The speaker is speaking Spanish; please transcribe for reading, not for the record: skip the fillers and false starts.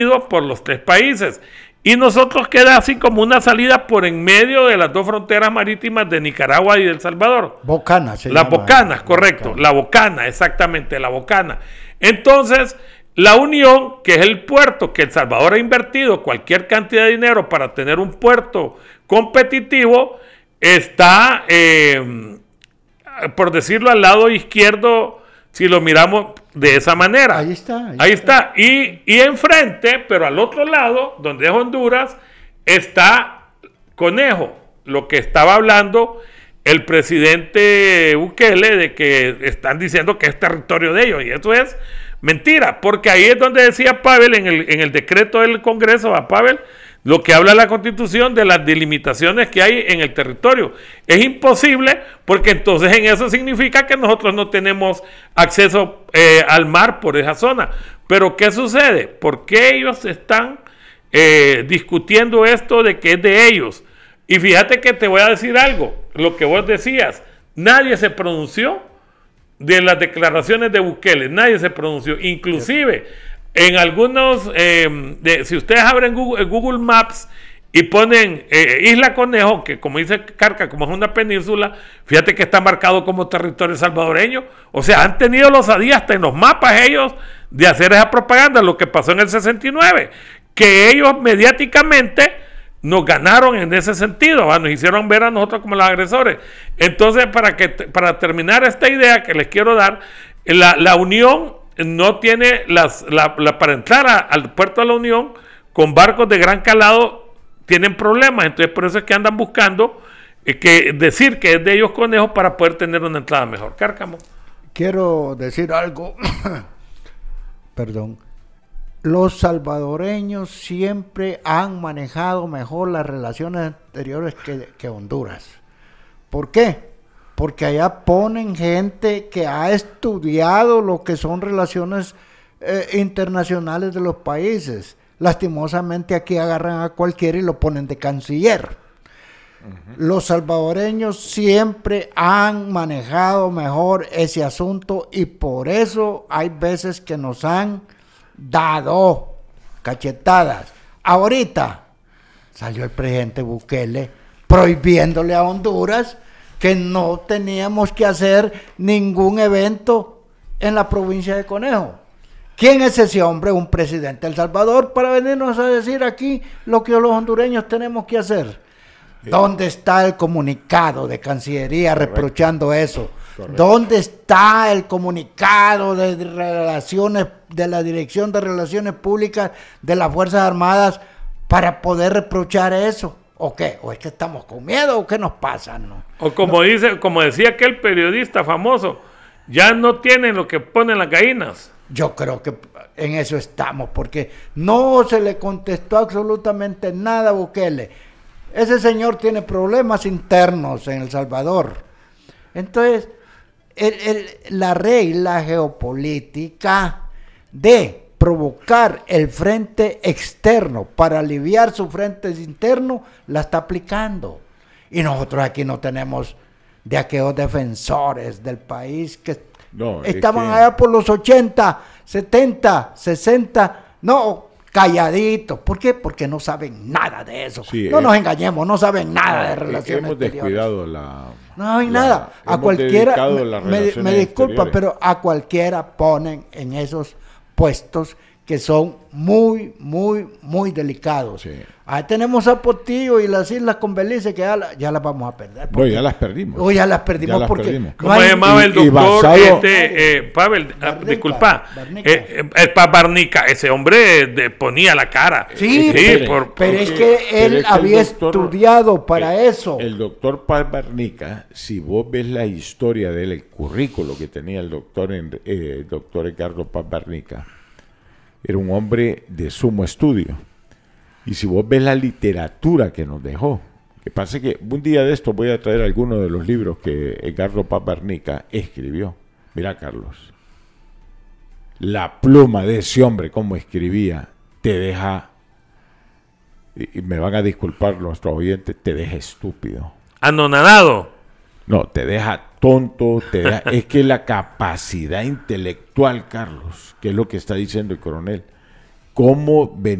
por los tres países. Y nosotros queda así como una salida por en medio de las dos fronteras marítimas de Nicaragua y de El Salvador. Bocana, Las Bocanas, correcto. Bocana. La Bocana, exactamente, la Bocana. Entonces, la Unión, que es el puerto que El Salvador ha invertido cualquier cantidad de dinero para tener un puerto competitivo, está, por decirlo, al lado izquierdo, si lo miramos de esa manera. Ahí está. Ahí está. Y enfrente, pero al otro lado, donde es Honduras, está Conejo, lo que estaba hablando el presidente Bukele, de que están diciendo que es territorio de ellos, y eso es mentira, porque ahí es donde decía Pavel en el decreto del Congreso, a Pavel, lo que habla la Constitución de las delimitaciones que hay en el territorio. Es imposible, porque entonces en eso significa que nosotros no tenemos acceso al mar por esa zona. Pero ¿qué sucede? ¿Por qué ellos están discutiendo esto de que es de ellos? Y fíjate que te voy a decir algo, lo que vos decías, nadie se pronunció de las declaraciones de Bukele, nadie se pronunció, inclusive en algunos, si ustedes abren Google Maps y ponen Isla Conejo, que como dice Carca, como es una península, fíjate que está marcado como territorio salvadoreño, o sea, han tenido la osadía hasta en los mapas ellos de hacer esa propaganda, lo que pasó en el 69, que ellos mediáticamente nos ganaron en ese sentido, ¿va? Nos hicieron ver a nosotros como los agresores. Entonces, para terminar esta idea que les quiero dar, la Unión no tiene para entrar al puerto de la Unión con barcos de gran calado tienen problemas, entonces por eso es que andan buscando decir que es de ellos Conejos para poder tener una entrada mejor. Cárcamo. Quiero decir algo, perdón. Los salvadoreños siempre han manejado mejor las relaciones anteriores que Honduras. ¿Por qué? Porque allá ponen gente que ha estudiado lo que son relaciones internacionales de los países. Lastimosamente aquí agarran a cualquiera y lo ponen de canciller. Uh-huh. Los salvadoreños siempre han manejado mejor ese asunto y por eso hay veces que nos han dado cachetadas. Ahorita salió el presidente Bukele prohibiéndole a Honduras que no teníamos que hacer ningún evento en la provincia de Conejo. ¿Quién es ese hombre? Un presidente de El Salvador para venirnos a decir aquí lo que los hondureños tenemos que hacer. ¿Dónde está el comunicado de Cancillería reprochando eso? Correcto. ¿Dónde está el comunicado de relaciones de la Dirección de Relaciones Públicas de las Fuerzas Armadas para poder reprochar eso? ¿O qué? ¿O es que estamos con miedo o qué nos pasa? ¿No? O como decía aquel periodista famoso, ya no tienen lo que ponen las gallinas. Yo creo que en eso estamos, porque no se le contestó absolutamente nada a Bukele. Ese señor tiene problemas internos en El Salvador. Entonces, la regla geopolítica de provocar el frente externo para aliviar su frente interno, la está aplicando. Y nosotros aquí no tenemos de aquellos defensores del país que estaban allá por los 80, 70, 60, no, calladitos. ¿Por qué? Porque no saben nada de eso. Sí, no nos engañemos, no saben nada de relaciones hemos exteriores. Descuidado no hay nada. A cualquiera, me disculpa, pero a cualquiera ponen en esos puestos que son muy, muy, muy delicados. Sí. Ahí tenemos a Potillo y las Islas con Belice que ya las vamos a perder. No, ya las perdimos. Ya las perdimos porque... No ¿cómo se llamaba el doctor? Pavel, disculpa. Barnica, ese hombre ponía la cara. Sí, pero es que él había estudiado para eso. El doctor Barnica, si vos ves la historia de él, el currículo que tenía el doctor Edgardo Paz Barnica, era un hombre de sumo estudio. Y si vos ves la literatura que nos dejó, que pasa que un día de esto voy a traer algunos de los libros que Edgardo Paz Barnica escribió. Mira, Carlos, la pluma de ese hombre, cómo escribía, te deja, y me van a disculpar nuestros oyentes, te deja estúpido. Anonadado. No, te deja tonto, es que la capacidad intelectual, Carlos, que es lo que está diciendo el coronel, cómo